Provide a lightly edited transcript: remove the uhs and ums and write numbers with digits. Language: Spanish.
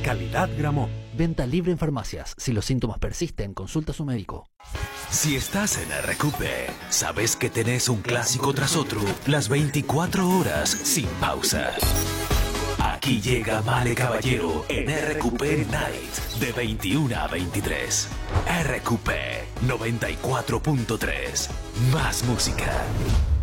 Calidad Gramón. Venta libre en farmacias. Si los síntomas persisten, consulta a su médico. Si estás en RQP, sabes que tenés un clásico tras otro, las 24 horas sin pausa. Aquí llega Male Caballero en RQP Night de 21 a 23. RQP 94.3. Más música.